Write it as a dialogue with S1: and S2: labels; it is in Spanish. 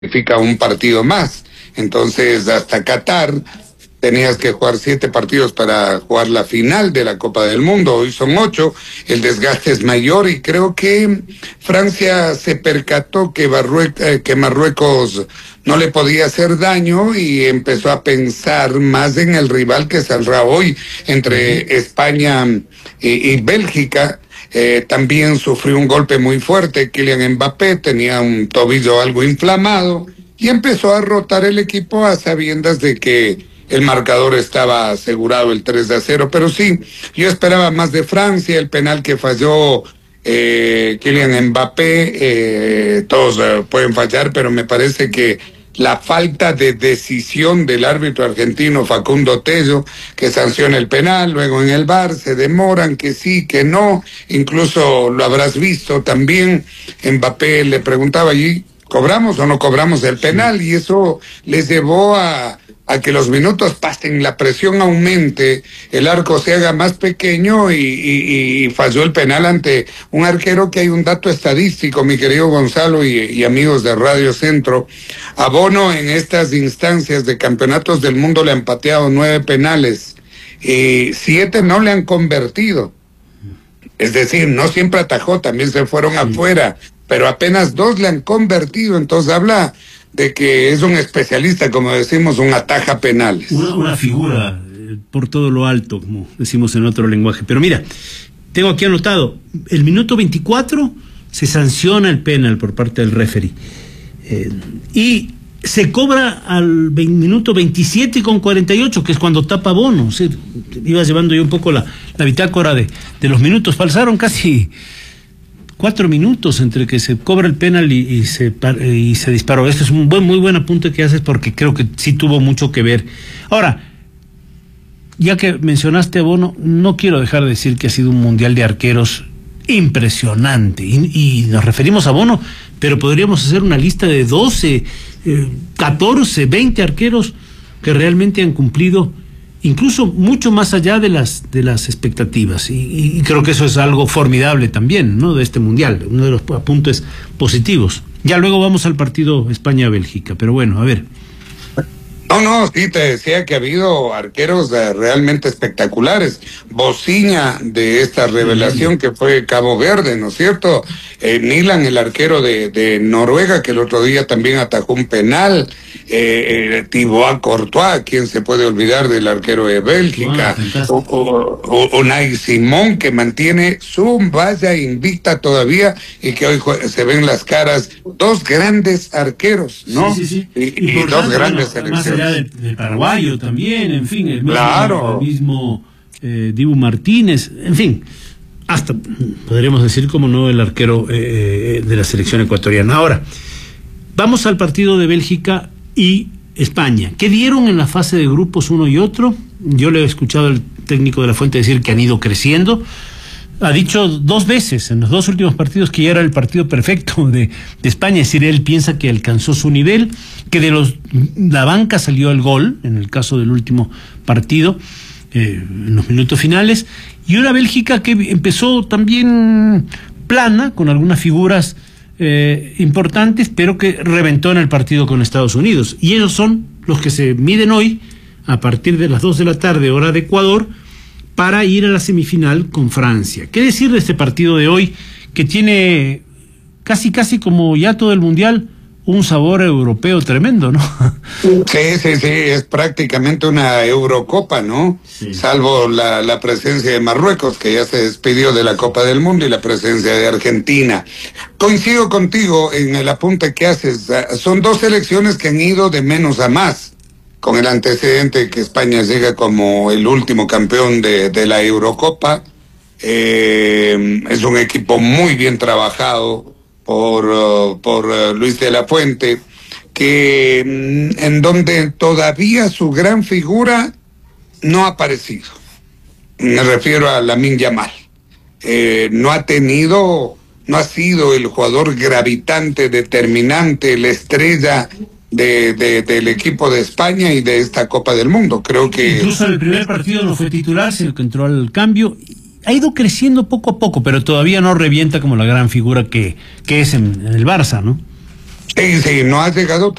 S1: significa un partido más. Entonces, hasta Qatar tenías que jugar 7 partidos para jugar la final de la Copa del Mundo. Hoy son 8, el desgaste es mayor y creo que Francia se percató que Marruecos no le podía hacer daño y empezó a pensar más en el rival que saldrá hoy entre España y Bélgica. También sufrió un golpe muy fuerte. Kylian Mbappé tenía un tobillo algo inflamado y empezó a rotar el equipo a sabiendas de que el marcador estaba asegurado, el 3-0, pero sí, yo esperaba más de Francia. El penal que falló Kylian Mbappé, todos pueden fallar, pero me parece que la falta de decisión del árbitro argentino Facundo Tello, que sanciona el penal, luego en el VAR se demoran, que sí, que no, incluso lo habrás visto también, Mbappé le preguntaba allí, ¿cobramos o no cobramos el penal? Y eso les llevó a que los minutos pasen, la presión aumente, el arco se haga más pequeño y falló el penal ante un arquero que hay un dato estadístico, mi querido Gonzalo y amigos de Radio Centro. A Bono en estas instancias de campeonatos del mundo le han pateado 9 penales y 7 no le han convertido. Es decir, no siempre atajó, también se fueron afuera, pero apenas 2 le han convertido, entonces habla de que es un especialista, como decimos, un ataja penales.
S2: Una figura por todo lo alto, como decimos en otro lenguaje. Pero mira, tengo aquí anotado, el minuto 24 se sanciona el penal por parte del referee. Y se cobra al minuto 27:48, que es cuando tapa Bono. O sea, iba llevando yo un poco la bitácora de los minutos. Faltaron casi 4 minutos entre que se cobra el penal y se disparó. Este es un muy buen apunte que haces, porque creo que sí tuvo mucho que ver. Ahora, ya que mencionaste a Bono, no quiero dejar de decir que ha sido un mundial de arqueros impresionante. Y nos referimos a Bono, pero podríamos hacer una lista de 12, 14, 20 arqueros que realmente han cumplido incluso mucho más allá de las expectativas, y creo que eso es algo formidable también, ¿no?, de este mundial, uno de los apuntes positivos. Ya luego vamos al partido España-Bélgica, pero bueno, a ver.
S1: No, sí, te decía que ha habido arqueros realmente espectaculares. Bociña, de esta revelación que fue Cabo Verde, ¿no es cierto? Nilan, el arquero de Noruega, que el otro día también atajó un penal. Thibaut Courtois, ¿quién se puede olvidar del arquero de Bélgica? Unai Simón, que mantiene su valla invicta todavía y que hoy se ven las caras. 2 grandes arqueros, ¿no?
S2: Sí.
S1: Y 2 grandes selecciones.
S2: Del paraguayo también, en fin, el
S1: mismo
S2: Dibu Martínez, en fin, hasta podríamos decir, como no, el arquero de la selección ecuatoriana. Ahora, vamos al partido de Bélgica y España. ¿Qué dieron en la fase de grupos uno y otro? Yo le he escuchado al técnico de la Fuente decir que han ido creciendo. Ha dicho 2 veces en los 2 últimos partidos que ya era el partido perfecto de España, es decir, él piensa que alcanzó su nivel, que de la banca salió el gol, en el caso del último partido, en los minutos finales, y una Bélgica que empezó también plana, con algunas figuras importantes, pero que reventó en el partido con Estados Unidos, y ellos son los que se miden hoy, a partir de las 2 de la tarde, hora de Ecuador, para ir a la semifinal con Francia. ¿Qué decir de este partido de hoy, que tiene casi como ya todo el mundial un sabor europeo tremendo, ¿no?
S1: Sí, es prácticamente una Eurocopa, ¿no? Sí. Salvo la presencia de Marruecos, que ya se despidió de la Copa del Mundo, y la presencia de Argentina. Coincido contigo en el apunte que haces. Son 2 selecciones que han ido de menos a más, con el antecedente que España llega como el último campeón de la Eurocopa. Es un equipo muy bien trabajado por Luis de la Fuente, que en donde todavía su gran figura no ha aparecido. Me refiero a Lamine Yamal. No ha sido el jugador gravitante, determinante, la estrella del equipo de España y de esta Copa del Mundo. Creo que
S2: incluso en el primer partido no fue titular, sino que entró al cambio. Ha ido creciendo poco a poco, pero todavía no revienta como la gran figura que es en el Barça, ¿no?
S1: Sí, no ha llegado